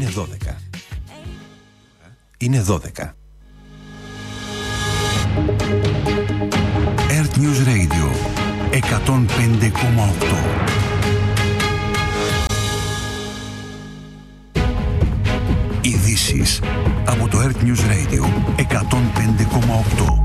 Είναι 12. Είναι 12. Earth News Radio 105,8. Ειδήσεις από το Earth News Radio 105,8.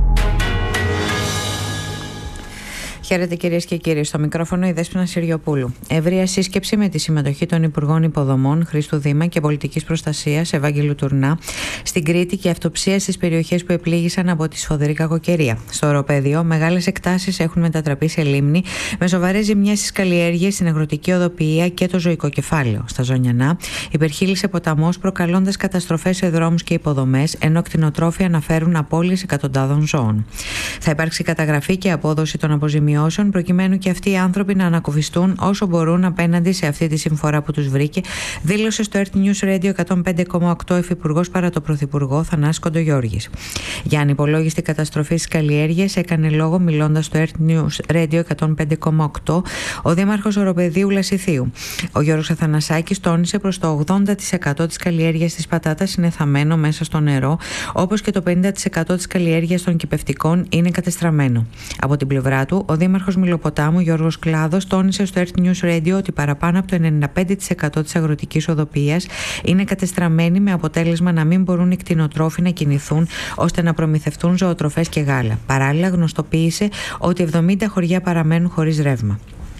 Χαίρετε κυρίες και κύριοι, στο μικρόφωνο η Δέσποινα Συριοπούλου. Ευρεία σύσκεψη με τη συμμετοχή των Υπουργών Υποδομών Χρήστου Δήμα και Πολιτικής Προστασίας Ευάγγελου Τουρνά στην Κρήτη και αυτοψία στις περιοχές που επλήγησαν από τη σφοδρή κακοκαιρία. Στο οροπέδιο, μεγάλες εκτάσεις έχουν μετατραπεί σε λίμνη με σοβαρές ζημιές στις καλλιέργειες, στην αγροτική οδοποιία και το ζωικό κεφάλαιο. Στα Ζωνιανά υπερχείλισε ποταμός προκαλώντας καταστροφές σε δρόμους και υποδομές, ενώ κτηνοτρόφοι αναφέρουν απώλειες εκατοντάδων ζώων. Θα υπάρξει καταγραφή και απόδοση των αποζημιώσεων, προκειμένου και αυτοί οι άνθρωποι να ανακουφιστούν όσο μπορούν απέναντι σε αυτή τη συμφορά που τους βρήκε, δήλωσε στο Earth News Radio 105,8 Υφυπουργός παρά το Πρωθυπουργό Θανάσης Κοντογιώργης. Για ανυπολόγιστη καταστροφή στις καλλιέργειες έκανε λόγο, μιλώντας στο Earth News Radio 105,8, ο Δήμαρχος Οροπεδίου Λασιθίου. Ο Γιώργος Αθανασάκης τόνισε προς το 80% της καλλιέργειας της πατάτας είναι θαμμένο μέσα στο νερό, όπως και το 50% της καλλιέργειας των κυπευτικών είναι κατεστραμμένο. Από την πλευρά του, ο Δήμαρχος Μιλοποτάμου Γιώργος Κλάδος τόνισε στο Earth News Radio ότι παραπάνω από το 95% της αγροτικής οδοποιίας είναι κατεστραμμένη, με αποτέλεσμα να μην μπορούν οι κτηνοτρόφοι να κινηθούν ώστε να προμηθευτούν ζωοτροφές και γάλα. Παράλληλα, γνωστοποίησε ότι 70 χωριά παραμένουν χωρίς ρεύμα.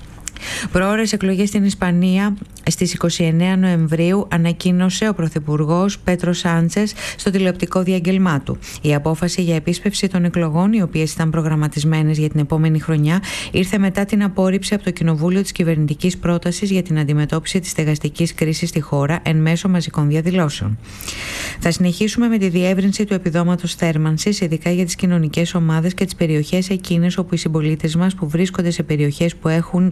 Προώρες εκλογές στην Ισπανία στις 29 Νοεμβρίου, ανακοίνωσε ο Πρωθυπουργός Πέτρο Σάντσες στο τηλεοπτικό διαγγελμά του. Η απόφαση για επίσπευση των εκλογών, οι οποίες ήταν προγραμματισμένες για την επόμενη χρονιά, ήρθε μετά την απόρριψη από το Κοινοβούλιο της κυβερνητικής πρότασης για την αντιμετώπιση της στεγαστικής κρίσης στη χώρα εν μέσω μαζικών διαδηλώσεων. Θα συνεχίσουμε με τη διεύρυνση του επιδόματος θέρμανσης, ειδικά για τις κοινωνικές ομάδες και τις περιοχές εκείνες όπου οι συμπολίτες μας που βρίσκονται σε περιοχές που έχουν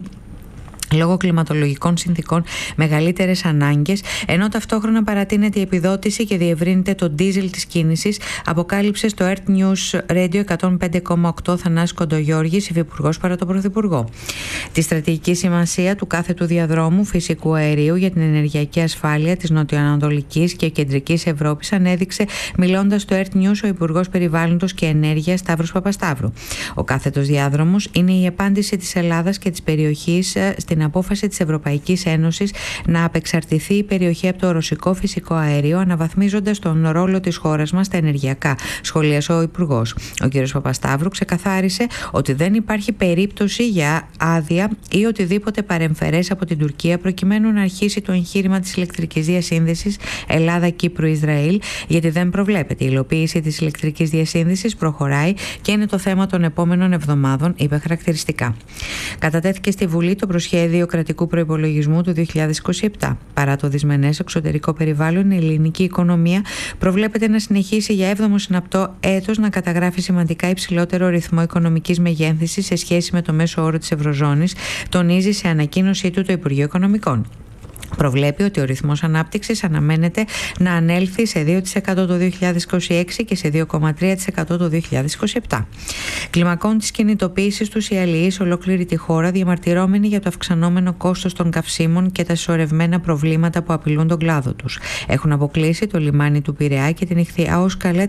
λόγω κλιματολογικών συνθήκων μεγαλύτερες ανάγκες, ενώ ταυτόχρονα παρατείνεται η επιδότηση και διευρύνεται το ντίζελ της κίνησης, αποκάλυψε στο Earth News Radio 105,8 Θανάσης Κοντογιώργης, Υφυπουργός παρά τον Πρωθυπουργό. Τη στρατηγική σημασία του κάθετου διαδρόμου φυσικού αερίου για την ενεργειακή ασφάλεια της νοτιοανατολικής και κεντρικής Ευρώπης ανέδειξε, μιλώντας στο Earth News, ο Υπουργός Περιβάλλοντος και Ενέργειας Σταύρος Παπασταύρου. Ο κάθετος διάδρομος είναι η απάντηση της Ελλάδας και της περιοχής στην απόφαση της Ευρωπαϊκής Ένωσης να απεξαρτηθεί η περιοχή από το ρωσικό φυσικό αέριο, αναβαθμίζοντας τον ρόλο της χώρας μας στα ενεργειακά, σχολίασε ο Υπουργός. Ο κ. Παπασταύρου ξεκαθάρισε ότι δεν υπάρχει περίπτωση για άδεια ή οτιδήποτε παρεμφερές από την Τουρκία, προκειμένου να αρχίσει το εγχείρημα της ηλεκτρικής διασύνδεσης Ελλάδα-Κύπρου-Ισραήλ, γιατί δεν προβλέπεται. Η υλοποίηση της ηλεκτρικής διασύνδεσης προχωράει και είναι το θέμα των επόμενων εβδομάδων, είπε χαρακτηριστικά. Κατατέθηκε στη Βουλή το προσχέδιο κρατικού προϋπολογισμού του 2027. Παρά το δυσμενές εξωτερικό περιβάλλον, η ελληνική οικονομία προβλέπεται να συνεχίσει για 7ο συναπτό έτος να καταγράφει σημαντικά υψηλότερο ρυθμό οικονομικής μεγέθυνσης σε σχέση με το μέσο όρο της Ευρωζώνης, τονίζει σε ανακοίνωσή του το Υπουργείο Οικονομικών. Προβλέπει ότι ο ρυθμός ανάπτυξης αναμένεται να ανέλθει σε 2% το 2026 και σε 2,3% το 2027. Κλιμακώνουν τις κινητοποίησεις τους οι αλληλείς σε ολόκληρη τη χώρα, διαμαρτυρόμενοι για το αυξανόμενο κόστος των καυσίμων και τα συσσωρευμένα προβλήματα που απειλούν τον κλάδο τους. Έχουν αποκλείσει το λιμάνι του Πειραιά και την Ιχθυάοσκαλα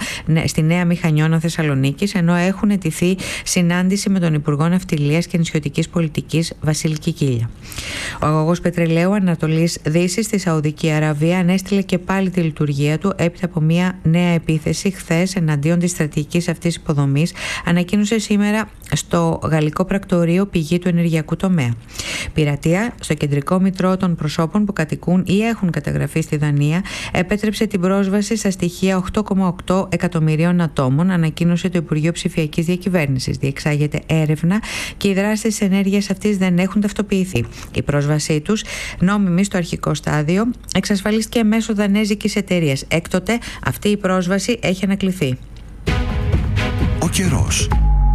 στη Νέα Μηχανιώνα Θεσσαλονίκης, ενώ έχουν αιτηθεί συνάντηση με τον Υπουργό Ναυτιλίας και Νησιωτικής Πολιτικής Βασίλη Κικίλια. Ο αγωγός πετρελαίου Ανατολής Δύσης στη Σαουδική Αραβία ανέστειλε και πάλι τη λειτουργία του έπειτα από μια νέα επίθεση χθες εναντίον της στρατηγικής αυτής υποδομής, ανακοίνωσε σήμερα στο γαλλικό πρακτορείο πηγή του ενεργειακού τομέα. Πειρατεία στο κεντρικό μητρό των προσώπων που κατοικούν ή έχουν καταγραφεί στη Δανία επέτρεψε την πρόσβαση στα στοιχεία 8,8 εκατομμυρίων ατόμων, ανακοίνωσε το Υπουργείο Ψηφιακής Διακυβέρνησης. Διεξάγεται έρευνα και οι δράσεις της ενέργειας αυτής δεν έχουν ταυτοποιηθεί. Η πρόσβασή τους, νόμιμη στο αρχικό στάδιο, εξασφαλίστηκε μέσω δανέζικης εταιρείας. Έκτοτε αυτή η πρόσβαση έχει ανακληθεί. Ο καιρός.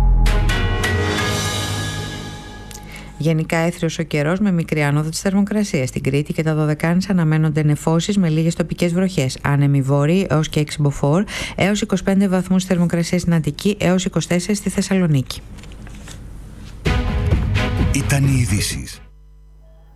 Γενικά έθριος ο καιρός με μικρή άνοδο της θερμοκρασίας. Στην Κρήτη και τα Δωδεκάνησα αναμένονται νεφώσεις με λίγες τοπικές βροχές. Άνεμοι βόρειοι έως και 6 μποφόρ, έως 25 βαθμούς θερμοκρασία στην Αττική, έως 24 στη Θεσσαλονίκη. Ήταν οι ειδήσεις.